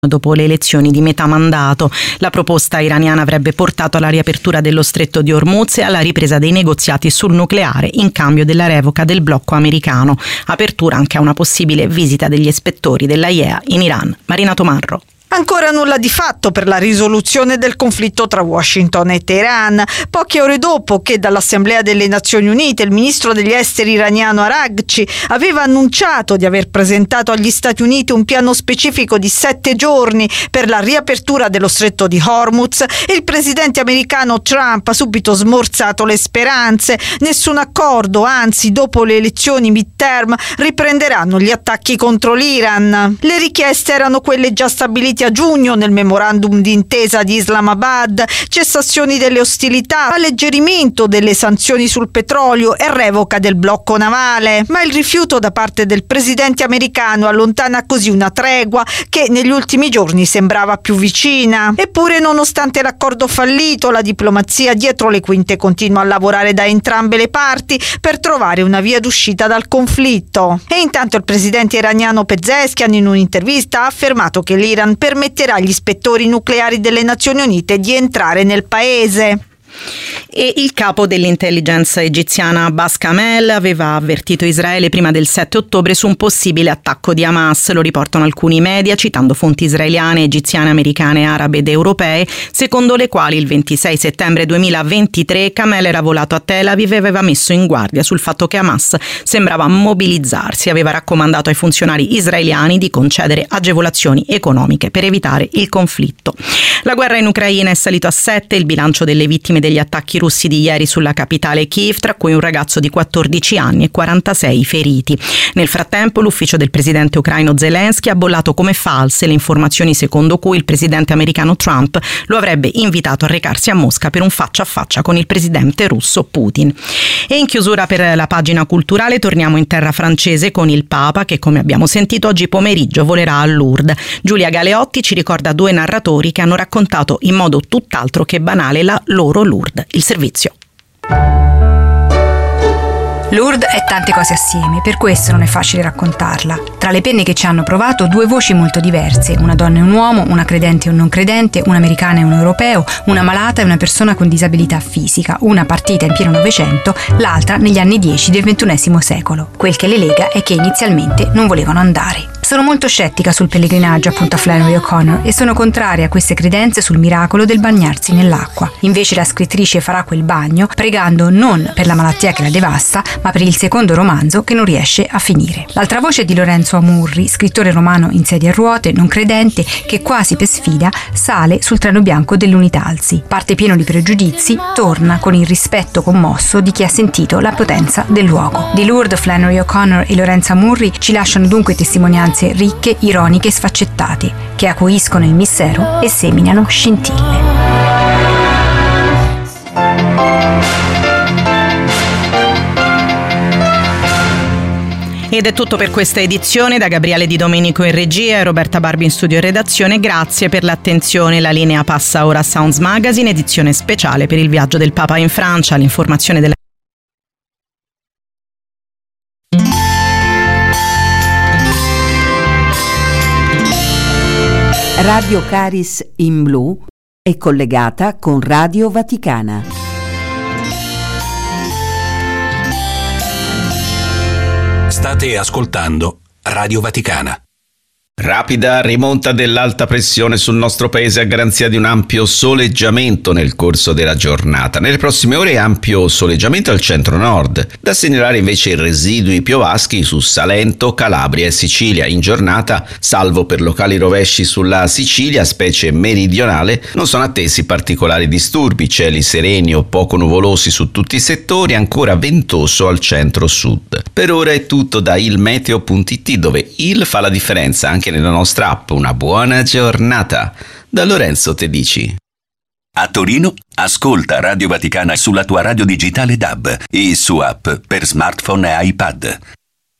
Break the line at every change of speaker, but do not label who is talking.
dopo le elezioni di metà mandato. La proposta iraniana avrebbe portato alla riapertura dello stretto di Hormuz e alla ripresa dei negoziati sul nucleare in cambio della revoca del blocco americano. Apertura anche a una possibile visita degli ispettori dell'AIEA in Iran. Marina Tomarro.
Ancora nulla di fatto per la risoluzione del conflitto tra Washington e Teheran. Poche ore dopo che dall'Assemblea delle Nazioni Unite il ministro degli esteri iraniano Araghchi aveva annunciato di aver presentato agli Stati Uniti un piano specifico di 7 giorni per la riapertura dello stretto di Hormuz, il presidente americano Trump ha subito smorzato le speranze. Nessun accordo, anzi dopo le elezioni midterm riprenderanno gli attacchi contro l'Iran. Le richieste erano quelle già stabilite a giugno nel memorandum d'intesa di Islamabad: cessazioni delle ostilità, alleggerimento delle sanzioni sul petrolio e revoca del blocco navale. Ma il rifiuto da parte del presidente americano allontana così una tregua che negli ultimi giorni sembrava più vicina. Eppure, nonostante l'accordo fallito, la diplomazia dietro le quinte continua a lavorare da entrambe le parti per trovare una via d'uscita dal conflitto. E intanto il presidente iraniano Pezeshkian in un'intervista ha affermato che l'Iran permetterà agli ispettori nucleari delle Nazioni Unite di entrare nel paese.
E il capo dell'intelligence egiziana Abbas Kamel aveva avvertito Israele prima del 7 ottobre su un possibile attacco di Hamas. Lo riportano alcuni media citando fonti israeliane, egiziane, americane, arabe ed europee, secondo le quali il 26 settembre 2023 Kamel era volato a Tel Aviv e aveva messo in guardia sul fatto che Hamas sembrava mobilizzarsi. Aveva raccomandato ai funzionari israeliani di concedere agevolazioni economiche per evitare il conflitto. La guerra in Ucraina è salito a 7, il bilancio delle vittime degli attacchi russi di ieri sulla capitale Kiev, tra cui un ragazzo di 14 anni e 46 feriti. Nel frattempo l'ufficio del presidente ucraino Zelensky ha bollato come false le informazioni secondo cui il presidente americano Trump lo avrebbe invitato a recarsi a Mosca per un faccia a faccia con il presidente russo Putin. E in chiusura per la pagina culturale torniamo in terra francese con il Papa che, come abbiamo sentito, oggi pomeriggio volerà a Lourdes. Giulia Galeotti ci ricorda 2 narratori che hanno raccontato in modo tutt'altro che banale la loro Lourdes, il servizio.
Lourdes è tante cose assieme, per questo non è facile raccontarla. Tra le penne che ci hanno provato, 2 voci molto diverse, una donna e un uomo, una credente e un non credente, un americano e un europeo, una malata e una persona con disabilità fisica, una partita in pieno Novecento, l'altra negli anni 10 del XXI secolo. Quel che le lega è che inizialmente non volevano andare. Sono molto scettica sul pellegrinaggio, appunto, a Flannery O'Connor, e sono contraria a queste credenze sul miracolo del bagnarsi nell'acqua. Invece la scrittrice farà quel bagno pregando non per la malattia che la devasta, ma per il secondo romanzo che non riesce a finire. L'altra voce è di Lorenzo Amurri, scrittore romano in sedia a ruote, non credente, che quasi per sfida sale sul treno bianco dell'Unitalsi. Parte pieno di pregiudizi, torna con il rispetto commosso di chi ha sentito la potenza del luogo. Di Lourdes, Flannery O'Connor e Lorenzo Amurri ci lasciano dunque testimonianze ricche, ironiche e sfaccettate, che acuiscono il mistero e seminano scintille.
Ed è tutto per questa edizione. Da Gabriele Di Domenico in regia e Roberta Barbi in studio e redazione. Grazie per l'attenzione. La linea passa ora a Sounds Magazine, edizione speciale per il viaggio del Papa in Francia. L'informazione della
Radio Caris in Blu è collegata con Radio Vaticana.
State ascoltando Radio Vaticana.
Rapida rimonta dell'alta pressione sul nostro paese a garanzia di un ampio soleggiamento nel corso della giornata. Nelle prossime ore ampio soleggiamento al centro-nord, da segnalare invece residui piovaschi su Salento, Calabria e Sicilia. In giornata, salvo per locali rovesci sulla Sicilia, specie meridionale, non sono attesi particolari disturbi, cieli sereni o poco nuvolosi su tutti i settori, ancora ventoso al centro-sud. Per ora è tutto da ilmeteo.it, dove il fa la differenza anche nella nostra app. Una buona giornata da Lorenzo Tedici.
A Torino ascolta Radio Vaticana sulla tua radio digitale DAB e su app per smartphone e iPad.